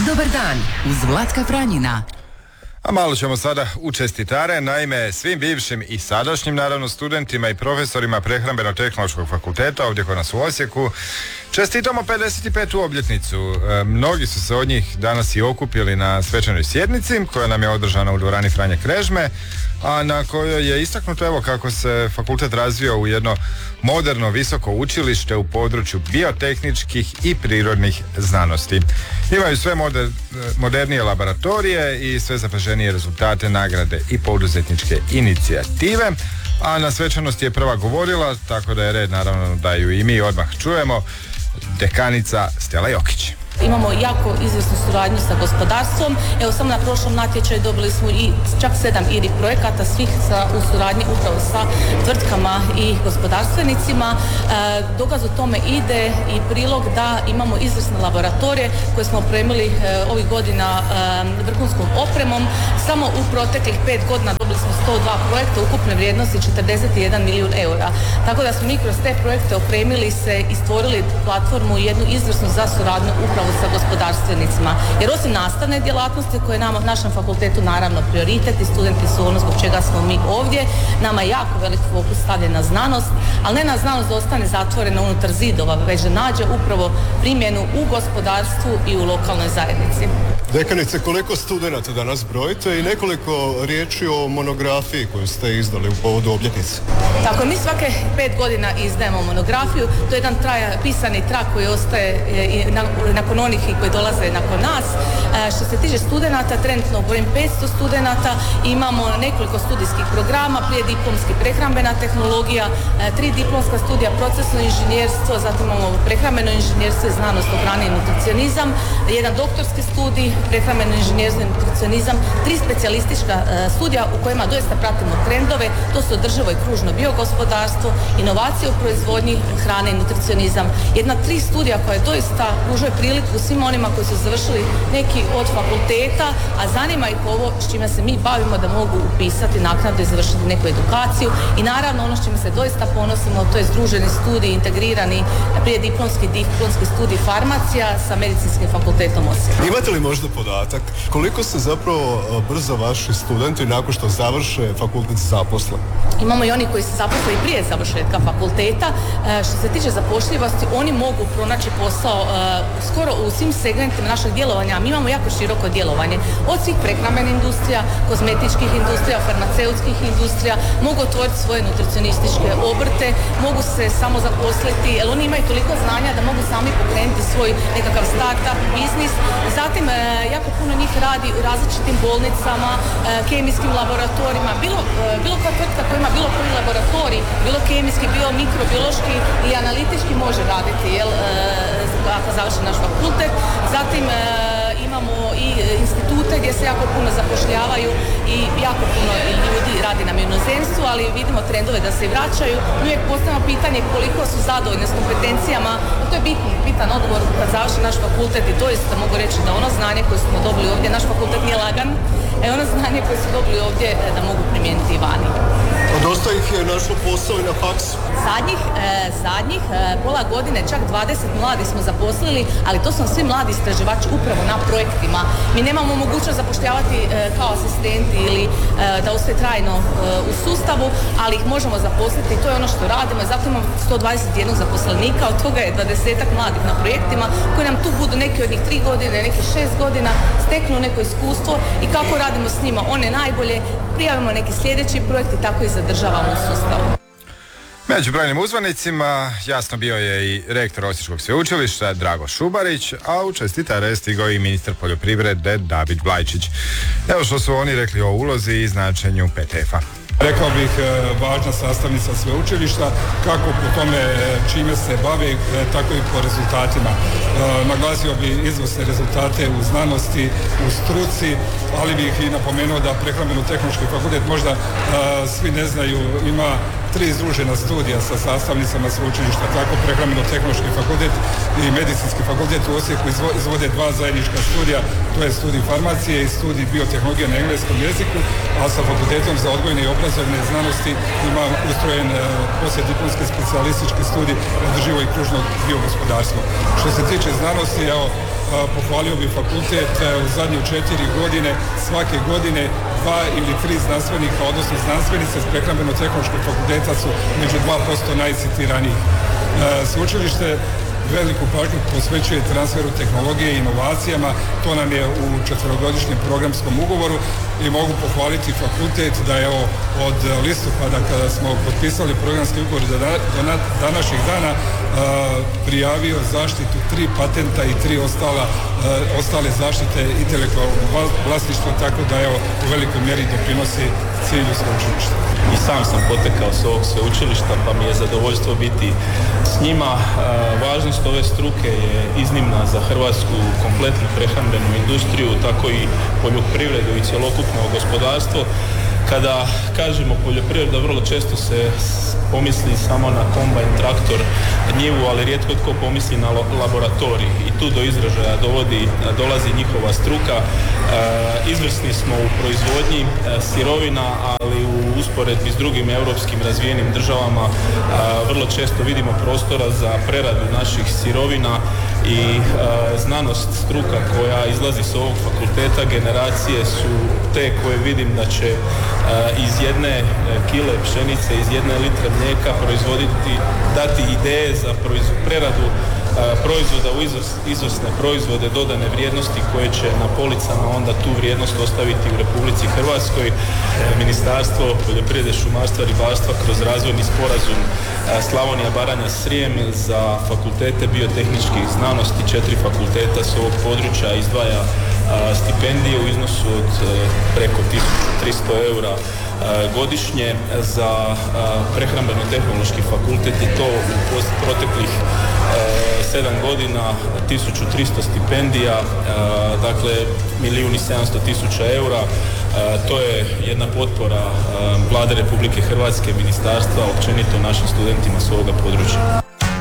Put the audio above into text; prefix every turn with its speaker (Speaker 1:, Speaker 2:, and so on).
Speaker 1: Dobar dan uz Vlatka Franjina.
Speaker 2: A malo ćemo sada u čestitare, naime svim bivšim i sadašnjim naravno studentima i profesorima Prehrambeno-tehnološkog fakulteta ovdje kod nas u Osijeku čestitamo 55. obljetnicu. Mnogi su se od njih danas i okupili na svečanoj sjednici koja nam je održana u dvorani Franje Krežme, a na kojoj je istaknuto evo kako se fakultet razvio u jedno moderno visoko učilište u području biotehničkih i prirodnih znanosti. Imaju sve modernije laboratorije i sve zapaženije rezultate, nagrade i poduzetničke inicijative, a na svečanosti je prva govorila, tako da je red naravno da ju i mi odmah čujemo, dekanica Stela Jokić.
Speaker 3: Imamo jako izvjesnu suradnju sa gospodarstvom. Evo samo na prošlom natječaju dobili smo i čak 7 IRI projekata, svih u suradnji upravo sa tvrtkama i gospodarstvenicima. Dokaz o tome ide i prilog da imamo izvrsne laboratorije koje smo opremili ovih godina vrhunskom opremom. Samo u proteklih 5 godina dobili smo 102 projekta ukupne vrijednosti 41 milijun eura. Tako da smo mi kroz te projekte opremili se i stvorili platformu jednu izvrsnu za suradnju upravo sa gospodarstvenicima. Jer osim nastavne djelatnosti koje je našem fakultetu naravno prioritet i studenti su ono zbog čega smo mi ovdje, nama je jako velik fokus stavljen na znanost, ali ne na znanost da ostane zatvorena unutar zidova, već da nađe upravo primjenu u gospodarstvu i u lokalnoj zajednici.
Speaker 4: Dekanice, koliko studenata danas brojite i nekoliko riječi o monografiji koju ste izdali u povodu obljetnice?
Speaker 3: Tako, mi svake 5 godina izdajemo monografiju, to je jedan pisani trak koji ostaje nakon onih koji dolaze nakon nas. Što se tiče studenata, trenutno brojim 500 studenata, imamo nekoliko studijskih programa, prije diplomski prehrambena tehnologija, 3 diplomska studija procesno inženjerstvo, zatim imamo prehrambeno inženjerstvo i znanost o hrani i nutricionizam, jedan doktorski studij, prehrambeno inženjerstvo i nutricionizam, 3 specijalistička studija u kojima doista pratimo trendove, to su održivo i kružno biogospodarstvo, inovacije u proizvodnji hrane i nutricionizam. Jedna 3 studija koja doista pružuje priliku svim onima koji su završili neki od fakulteta, a zanima ih ovo s čime se mi bavimo da mogu upisati naknadno i završiti neku edukaciju i naravno ono s čime se doista ponosimo, to je združeni studij, integrirani prije diplomski studij farmacija sa medicinskim fakultetom Osijek.
Speaker 4: Imate li možda podatak koliko se zapravo brzo vaši studenti nakon što završe fakultet zaposle?
Speaker 3: Imamo i oni koji se zaposle i prije završetka fakulteta. Što se tiče zapošljivosti, oni mogu pronaći posao skoro u svim segmentima našeg djelovanja. Mi imamo jako široko djelovanje. Od svih prehrambenih industrija, kozmetičkih industrija, farmaceutskih industrija, mogu otvoriti svoje nutricionističke obrte, mogu se samo zaposliti, jer oni imaju toliko znanja da mogu sami pokrenuti svoj nekakav start-up biznis. Zatim, jako puno njih radi u različitim bolnicama, kemijskim laboratorijima, bilo koja tvrtka koja ima bilo koji laboratorij, bilo kemijski, bio mikrobiološki i analitički može raditi, ako završi naš fakultet. Zatim imamo i institute gdje se jako puno zapošljavaju i jako puno ljudi radi nam u inozemstvu, ali vidimo trendove da se i vraćaju. Mi uvijek postavljamo pitanje koliko su zadovoljne s kompetencijama, to je bitan odgovor kad završi naš fakultet i doista mogu reći da ono znanje koje smo dobili ovdje, naš fakultet nije lagan, ono znanje koje su dobili ovdje da mogu primijeniti i vani.
Speaker 4: Dosta ih je našlo posao i na faksu.
Speaker 3: Zadnjih pola godine čak 20 mladi smo zaposlili, ali to su svi mladi istraživači upravo na projektima. Mi nemamo mogućnost zapošljavati kao asistenti ili da ostaju trajno u sustavu, ali ih možemo zaposliti i to je ono što radimo. Zato imamo 121 zaposlenika, od toga je 20-ak mladih na projektima koji nam tu budu neki od njih 3 godine, neki 6 godina, steknu neko iskustvo i kako radimo s njima one najbolje, prijavimo neki sljedeći projekt i tako i zadržavamo u sustavu.
Speaker 2: Među brojnim uzvanicima jasno bio je i rektor Osječkog sveučilišta Drago Šubarić, a u čestitare je stigao i ministar poljoprivrede David Blajčić. Evo što su oni rekli o ulozi i značenju PTF-a.
Speaker 5: Rekao bih važna sastavnica sveučilišta, kako po tome čime se bavi, tako i po rezultatima. Naglasio bih izvrsne rezultate u znanosti, u struci, ali bih i napomenuo da Prehrambeno-tehnološki fakultet možda svi ne znaju, ima 3 združena studija sa sastavnicama sveučilišta, tako Prehrambeno-tehnološki fakultet i Medicinski fakultet u Osijeku izvode 2 zajednička studija, to je studij farmacije i studij biotehnologije na engleskom jeziku, a sa fakultetom za odgojne i obrazovne znanosti ima ustrojen poslijediplomski specijalistički studij održivo i kružno biogospodarstvo. Što se tiče znanosti, evo, pohvalio bi fakultet u zadnje 4 godine, svake godine 2 ili 3 znanstvenika, odnosno znanstvenice s prehrambeno-tehnološkog fakulteta su među 2% najcitiranijih. Sveučilište veliku pažnju posvećuje transferu tehnologije i inovacijama, to nam je u 4-godišnjem programskom ugovoru i mogu pohvaliti fakultet da je od listopada kada smo potpisali programski ugovor do današnjih dana prijavio zaštitu 3 patenta i 3 ostale zaštite intelektualnog vlasništva, tako da u velikoj mjeri doprinosi cilju sveučilišta.
Speaker 6: I sam sam potekao s ovog sveučilišta, pa mi je zadovoljstvo biti s njima. Važnost ove struke je iznimna za hrvatsku kompletnu prehrambenu industriju, tako i poljoprivredu i cjelokupno gospodarstvo. Kada kažemo poljoprivreda, vrlo često se pomisli samo na kombajn, traktor, njivu, ali rijetko tko pomisli na laboratorij i tu do izražaja dolazi njihova struka. Izvrsni smo u proizvodnji sirovina, ali u usporedbi s drugim europskim razvijenim državama vrlo često vidimo prostora za preradu naših sirovina i znanost, struka koja izlazi s ovog fakulteta, generacije su te koje vidim da će iz jedne kile pšenice, iz jedne litre mlijeka dati ideje za preradu proizvoda u izvrsne proizvode dodane vrijednosti koje će na policama onda tu vrijednost ostaviti u Republici Hrvatskoj. Ministarstvo poljoprivrede, šumarstva, ribarstva kroz razvojni sporazum Slavonija, Baranja, Srijem za fakultete biotehničkih znanosti 4 fakulteta s ovog područja izdvaja stipendije u iznosu od preko 1300 eura godišnje za prehrambeno-tehnološki fakultet i to u proteklih 7 godina 1300 stipendija, dakle 1.700.000 eura. To je jedna potpora Vlade Republike Hrvatske, ministarstva, općenito našim studentima s ovoga područja.